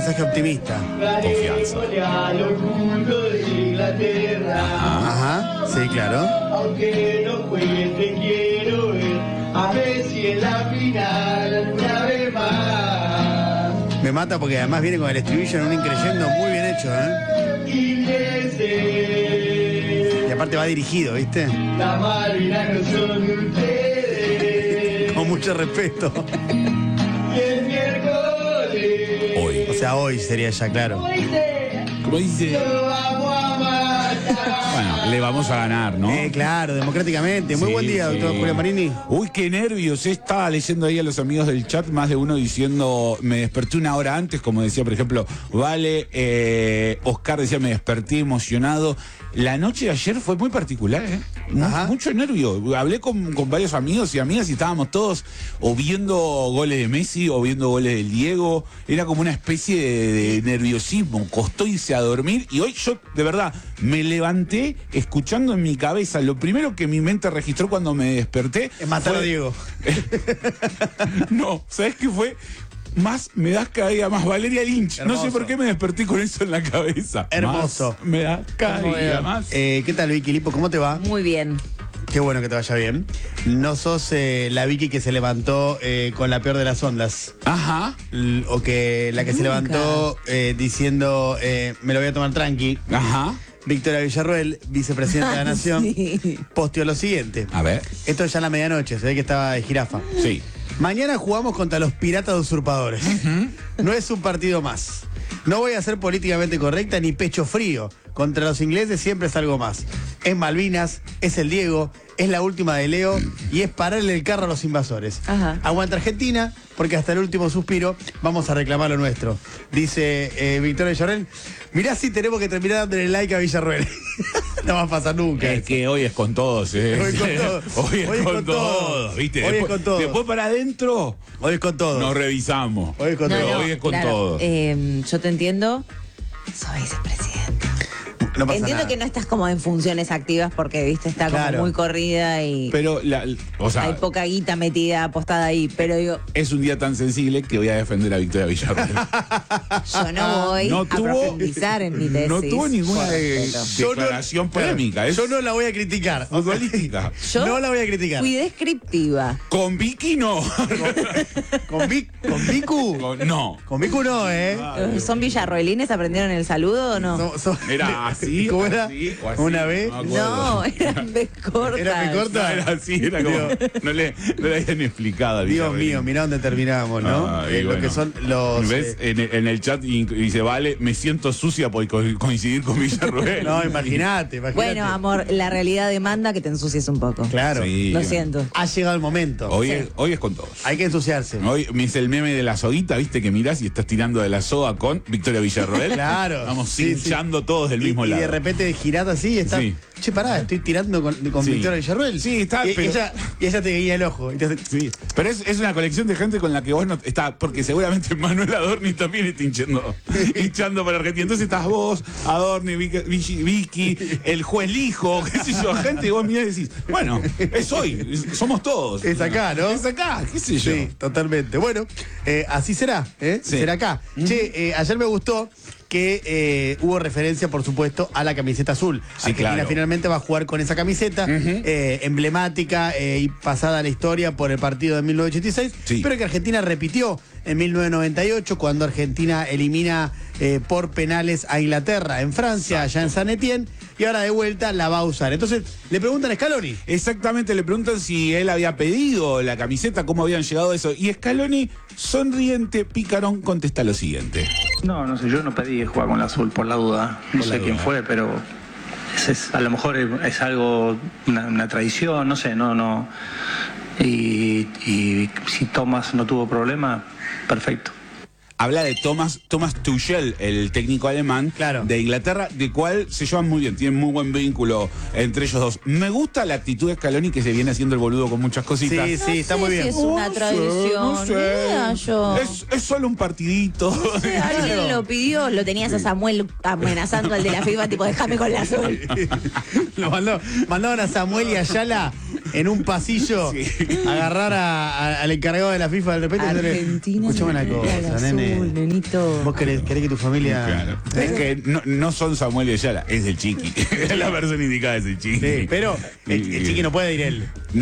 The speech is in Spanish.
mensaje optimista. Confianza. Ajá, sí, claro. Aunque no juegues, te quiero ver. A ver si en la final una vez más. Me mata porque además viene con el estribillo en un increyendo muy bien hecho, ¿eh? Y aparte va dirigido, ¿viste? Las Malvinas no son de ustedes. Con mucho respeto. Y el miércoles. Hoy. O sea, hoy sería ya, claro. Como dice. Lo vamos a matar. Bueno, le vamos a ganar, ¿no? Claro, democráticamente. Muy Sí, buen día, doctor sí. Julio Marini. Uy, qué nervios. Estaba leyendo ahí a los amigos del chat, más de uno diciendo, me desperté una hora antes, como decía, por ejemplo, Vale, Oscar decía, me desperté emocionado. La noche de ayer fue muy particular, ¿eh? Ajá. Mucho nervio. Hablé con varios amigos y amigas y estábamos todos o viendo goles de Messi o viendo goles del Diego. Era como una especie de nerviosismo. Costó irse a dormir y hoy yo, de verdad, me levanté escuchando en mi cabeza. Lo primero que mi mente registró cuando me desperté Es matar a Diego. No, ¿sabes qué fue? Más me das cada día más Valeria Lynch. Hermoso. No sé por qué me desperté con eso en la cabeza. Hermoso. Más me das cada día más. ¿Qué tal, Vicky Lipo? ¿Cómo te va? Muy bien. Qué bueno que te vaya bien. No sos la Vicky que se levantó con la peor de las ondas. Ajá. O que la que se Nunca. levantó diciendo, me lo voy a tomar tranqui. Ajá. Victoria Villarroel, vicepresidenta de la Nación, Sí. posteó lo siguiente. A ver. Esto ya en la medianoche, se ve que estaba de jirafa. Sí. Mañana jugamos contra los piratas usurpadores. No es un partido más. No voy a ser políticamente correcta ni pecho frío. Contra los ingleses siempre es algo más. Es Malvinas, es el Diego, es la última de Leo y es pararle el carro a los invasores. Ajá. Aguanta Argentina, porque hasta el último suspiro vamos a reclamar lo nuestro. Dice Victoria Villarroel. Mirá si tenemos que terminar dándole like a Villarroel. No va a pasar nunca. Es que hoy es con todos, ¿eh? Hoy con todos. Hoy es con todos, ¿viste? Hoy es Después, con todos. después para adentro Hoy es con todo. nos revisamos. Hoy es con No, todo. no, Hoy es con claro, todo. Yo te entiendo. Soy vicepresidenta. No pasa Entiendo nada. que no estás como en funciones activas porque, viste, está Claro. como muy corrida y Pero, o sea, hay poca guita metida, apostada ahí. Pero digo, es un día tan sensible que voy a defender a Victoria Villarroel. yo no voy No a tuvo- profundizar en mi tesis. No tuvo ninguna por respeto. declaración polémica. Es Yo no la voy a criticar. futbolística. Yo No la voy a criticar. fui descriptiva. Con Vicky no. ¿Con Vicu? No. Con Vicu no, ¿eh? ¿Son villarroelines? ¿Aprendieron el saludo o no? Era así. ¿Cómo era? así, o así, Una vez. no me acuerdo. No, eran B cortas. ¿Era B corta? No, era así, era como. No le habían explicado al Dios Villarroel. mío, mirá dónde terminamos, ¿no? Ay, Lo bueno. que son los... ¿Ves? En el chat dice, vale, me siento sucia por coincidir con Villarroel. No, imagínate. Bueno, amor, la realidad demanda que te ensucies un poco. Claro. Sí, Lo bueno. siento. Ha llegado el momento. Hoy es con todos. Hay que ensuciarse. Hoy me hice el meme de la soguita, viste, que mirás y estás tirando de la soga con Victoria Villarroel. Claro. Vamos Sí, hinchando todos del mismo y lado. de repente girás así y estás... Sí. Che, pará, estoy tirando con Sí. Victoria Villarroel. Sí, está, Y, pero- y ella te guía el ojo. Y te hace- Sí, pero es una colección de gente con la que vos no está, porque seguramente Manuel Adorni también está hinchando para Argentina. Entonces estás vos, Adorni, Vicky, el juez Lijo, qué sé yo, gente, y vos mirás y decís, bueno, es hoy, somos todos. Es acá, ¿no? Es acá, qué sé yo. Sí, totalmente. Bueno, así será, ¿eh? Sí. Será acá. Che, ayer me gustó que hubo referencia, por supuesto, a la camiseta azul. Sí, Argentina claro. finalmente va a jugar con esa camiseta, emblemática y pasada a la historia por el partido de 1986, Sí. pero que Argentina repitió en 1998, cuando Argentina elimina por penales a Inglaterra en Francia, allá en San Etienne, y ahora de vuelta la va a usar. Entonces, le preguntan a Scaloni. Exactamente, le preguntan si él había pedido la camiseta, cómo habían llegado a eso. Y Scaloni, sonriente, picarón, contesta lo siguiente. No sé, yo no pedí jugar con la azul por la duda. No Por la sé quién duda. fue, pero a lo mejor es algo, una tradición, no sé, no. Y si Thomas no tuvo problema, perfecto. Habla de Thomas Tuchel, el técnico alemán Claro. de Inglaterra, de cual se llevan muy bien, tienen muy buen vínculo entre ellos dos. Me gusta la actitud de Scaloni, que se viene haciendo el boludo con muchas cositas. Sí, sí, está No muy sé bien. si es una No sé, tradición. no sé. Ni idea yo. Es solo un partidito. Sí, alguien lo pidió, lo tenías a Samuel amenazando al de la FIFA, tipo, déjame con la azul. Lo mandaban a Samuel y a Ayala en un pasillo Sí. a agarrar al encargado de la FIFA del repente. Argentina Escuchame una necesita cosa, la nene. nenito. Vos querés que tu familia... Claro. Es que no son Samuel y Ayala, es el Chiqui. La persona indicada es el Chiqui. Sí, pero el Chiqui no puede ir él.